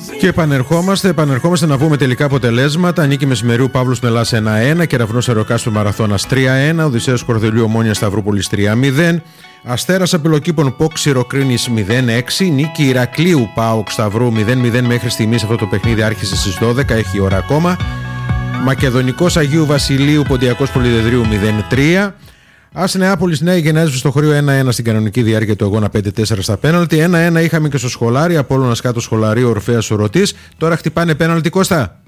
Και επανερχόμαστε να πούμε τελικά αποτελέσματα. Νίκη Μεσημερίου Παύλος Μελάς 1-1, Κεραυνός Αεροκάστου Μαραθώνας 3-1, Οδυσσέας Κορδελίου Ομόνια Σταυρούπολης 3-0, Αστέρας Απειλοκήπων ΠΟΚ Σιροκρίνης 0-6, νίκη Ηρακλείου ΠΑΟΚ Σταυρού 0-0 μέχρι στιγμής. Αυτό το παιχνίδι άρχισε στις 12, έχει ώρα ακόμα. Μακεδονικός Αγίου Βασιλείου Ποντιακός Πολυδεδρίου 0-3. Άσ Νεάπολης Νέα Γενέσβη στο χωρίο 1-1 στην κανονική διάρκεια του αγώνα, 5-4 στα πέναλτι. 1-1 είχαμε και στο Σχολάρι, Απόλλωνας κάτω Σχολαρί, Ορφέας Ορωτής. Τώρα χτυπάνε πέναλτι, Κώστα.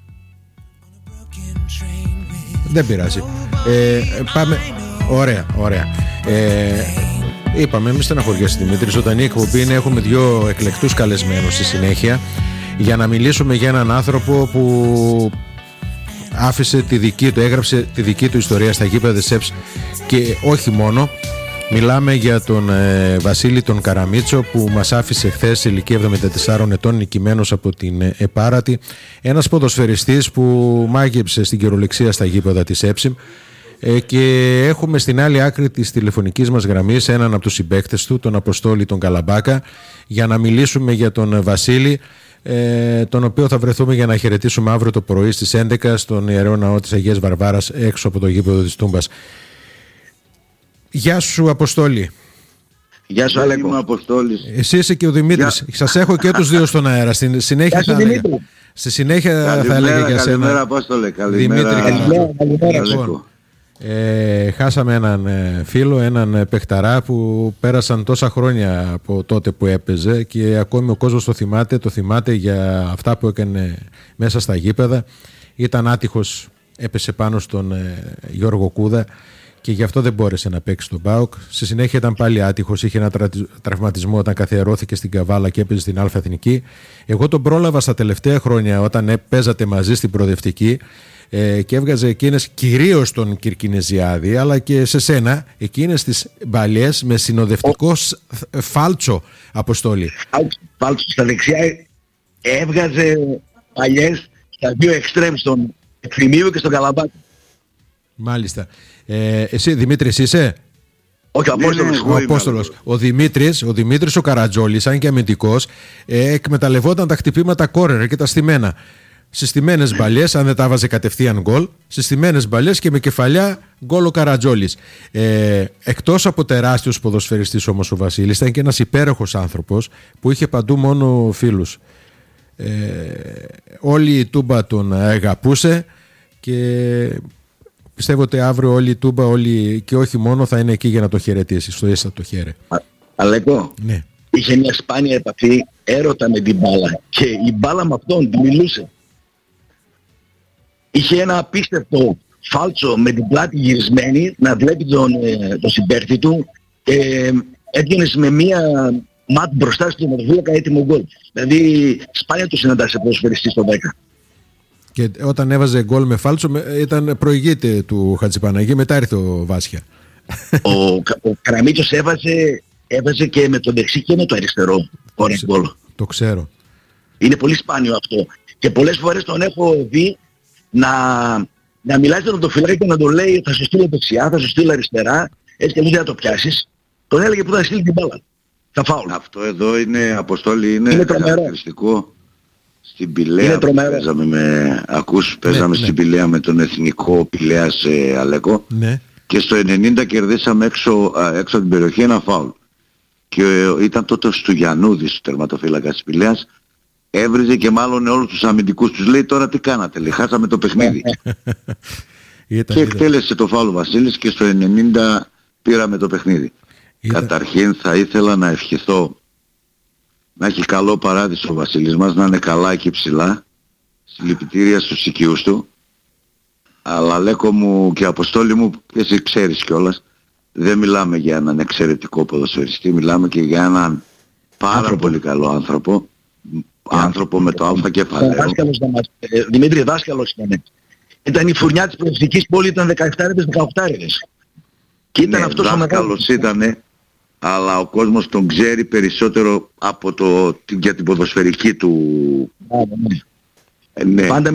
Δεν πειράζει. Πάμε. Ωραία. Είπαμε, μη στεναχωριέσαι Δημήτρη, ζωντανή εκπομπή είναι, έχουμε δύο εκλεκτούς καλεσμένους στη συνέχεια για να μιλήσουμε για έναν άνθρωπο που άφησε έγραψε τη δική του ιστορία στα γήπεδα της ΕΠΣ και όχι μόνο. Μιλάμε για τον Βασίλη τον Καραμίτσο που μας άφησε χθες σε ηλικία 74 ετών, νικημένος από την Επάρατη. Ένας ποδοσφαιριστής που μάγεψε στην κυριολεξία στα γήπεδα της ΕΠΣ. Και έχουμε στην άλλη άκρη της τηλεφωνικής μας γραμμής έναν από τους συμπαίκτες του, τον Αποστόλη τον Καλαμπάκα, για να μιλήσουμε για τον Βασίλη, τον οποίο θα βρεθούμε για να χαιρετήσουμε αύριο το πρωί στις 11 στον Ιερό Ναό της Αγίας Βαρβάρας έξω από το γήπεδο της Τούμπας. Γεια σου Αποστόλη. Γεια σου Αλέκο. Είμαι Αποστόλης. Εσύ είσαι και ο Δημήτρης. Σας έχω και τους δύο στον αέρα. Στη συνέχεια θα έλεγα. Στη συνέχεια θα έλεγα για σένα. Καλημέρα Απόστολε. Καλημέρα. Χάσαμε έναν φίλο, έναν παιχταρά που πέρασαν τόσα χρόνια από τότε που έπαιζε και ακόμη ο κόσμος το θυμάται για αυτά που έκανε μέσα στα γήπεδα. Ήταν άτυχος, έπεσε πάνω στον Γιώργο Κούδα και γι' αυτό δεν μπόρεσε να παίξει τον ΠΑΟΚ. Στη συνέχεια ήταν πάλι άτυχος, είχε ένα τραυματισμό όταν καθιερώθηκε στην Καβάλα και έπαιζε στην Αλφα Εθνική. Εγώ τον πρόλαβα στα τελευταία χρόνια όταν παίζατε μαζί στην προοδευτική και έβγαζε εκείνες κυρίως τον Κυρκινεζιάδη, αλλά και σε σένα εκείνες τις μπαλιές με συνοδευτικό φάλτσο, Αποστόλη. Φάλτσο στα δεξιά, έβγαζε παλιές στα δύο εξτρέμ, στον Ευθυμίου και στον Καλαμπάκη. Μάλιστα. Εσύ Δημήτρης είσαι? Όχι, ο Απόστολος. Ο Δημήτρης ο Καρατζόλης, σαν και αμυντικός, εκμεταλλευόταν τα χτυπήματα κόρνερ και τα στημένα. Συστημένες μπαλιές, αν δεν τα βάζε κατευθείαν γκολ, συστημένες μπαλιές και με κεφαλιά γκολ ο Καρατζόλης. Εκτός από τεράστιος ποδοσφαιριστής όμως ο Βασίλης, ήταν και ένας υπέροχος άνθρωπος που είχε παντού μόνο φίλους. Όλη η Τούμπα τον αγαπούσε και πιστεύω ότι αύριο όλη η Τούμπα, και όχι μόνο, θα είναι εκεί για να το χαιρετήσει. Στο ίσα το χέρι. Αλέκο, ναι. Είχε μια σπάνια επαφή, έρωτα με την μπάλα και η μπάλα με αυτόν τη μιλούσε. Είχε ένα απίστευτο φάλτσο με την πλάτη γυρισμένη να βλέπει τον συμπαίχτη του και έβγαινε με μία μάτ μπροστά στο τερματοφύλακα έτοιμο γκολ. Δηλαδή σπάνια το συναντάς σε ποδοσφαιριστή στο 10. Και όταν έβαζε γκολ με φάλτσο ήταν προηγείται του Χατζηπαναγή, μετά ήρθε ο Βάσια. Ο Καραμίτσος έβαζε και με το δεξί και με το αριστερό γκολ. Το ξέρω. Είναι πολύ σπάνιο αυτό. Και πολλές φορές τον έχω δει να μιλάει στον τερματοφύλακα και να τον λέει θα σου στείλω δεξιά, θα σου στείλω αριστερά, έτσι και δεν θα το πιάσεις. Τον έλεγε που θα στείλει την μπάλα. Θα φάουλ. Αυτό εδώ είναι, Αποστόλη, είναι χαρακτηριστικό. Στην Πηλαία παίζαμε στην Πηλαία με τον Εθνικό Πηλαίας Αλέκο, ναι. Και στο 90 κερδίσαμε έξω από την περιοχή ένα φάουλ. Και ήταν τότε ο Στουγιαννούδης, ο τερματοφύλακας της Πηλαίας, έβριζε και μάλλον όλους τους αμυντικούς, τους λέει τώρα τι κάνατε, λέει, χάσαμε το παιχνίδι. Και εκτέλεσε το φάουλ ο Βασίλης και στο 90 πήραμε το παιχνίδι. Καταρχήν θα ήθελα να ευχηθώ να έχει καλό παράδεισο ο Βασίλης μας, να είναι καλά εκεί ψηλά, συλληπιτήρια στους οικείους του. Αλλά Λέκο μου και Αποστόλη μου, και εσύ ξέρεις κιόλας, δεν μιλάμε για έναν εξαιρετικό ποδοσφαιριστή, μιλάμε και για έναν πάρα πολύ καλό άνθρωπο με το αλφα κεφαλαίο. Δημήτρη, δάσκαλος ήταν. Ήταν η φουρνιά της προοδευτικής πόλη, ήταν 17-18. Και ήταν ναι, αυτός ο δάσκαλος ήτανε, αλλά ο κόσμος τον ξέρει περισσότερο από για την ποδοσφαιρική του. Ναι. Πάντα